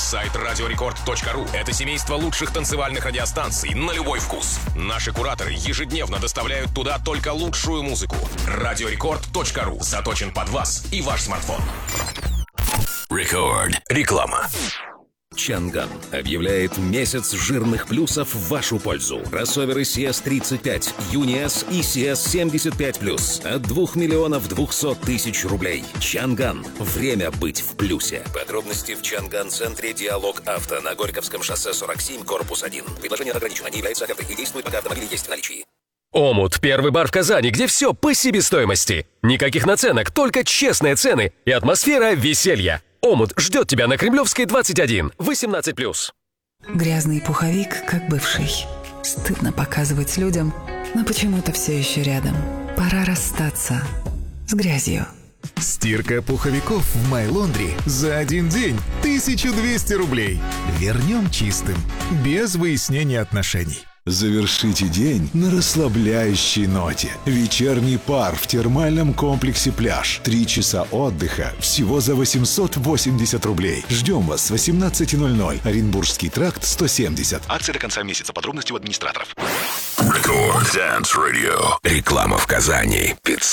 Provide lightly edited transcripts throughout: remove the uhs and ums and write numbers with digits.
Сайт radiorecord.ru — это семейство лучших танцевальных радиостанций на любой вкус. Наши кураторы ежедневно доставляют туда только лучшую музыку. radiorecord.ru заточен под вас и ваш смартфон. Рекорд. Реклама. Чанган объявляет месяц жирных плюсов в вашу пользу. Кроссоверы CS35, Юниас и CS75+, от 2 миллионов 200 тысяч рублей. Чанган. Время быть в плюсе. Подробности в Чанган-центре «Диалог Авто» на Горьковском шоссе 47, корпус 1. Предложение ограничено, не является офертой и действует, пока автомобиль есть в наличии. Омут – первый бар в Казани, где все по себестоимости. Никаких наценок, только честные цены и атмосфера веселья. Омут ждет тебя на Кремлевской, 21, 18+. Грязный пуховик, как бывший. Стыдно показывать людям, но почему-то все еще рядом. Пора расстаться с грязью. Стирка пуховиков в My Laundry за один день 1200 рублей. Вернем чистым, без выяснения отношений. Завершите день на расслабляющей ноте. Вечерний пар в термальном комплексе «Пляж». 3 часа отдыха всего за 880 рублей. Ждем вас с 18:00. Оренбургский тракт, 170. Акция до конца месяца. Подробности у администраторов. Рекорд Dance Radio. Реклама в Казани.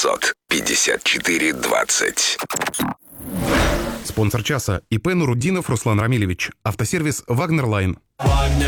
554-20. Спонсор часа ИП Нуруддинов Руслан Рамилевич. Автосервис «Вагнер Лайн».